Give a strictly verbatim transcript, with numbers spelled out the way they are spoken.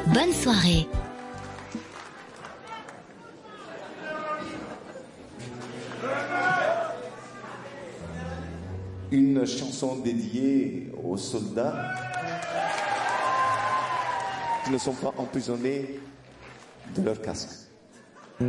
Bonne soirée. Une chanson dédiée aux soldats qui ne sont pas emprisonnés de leur casque.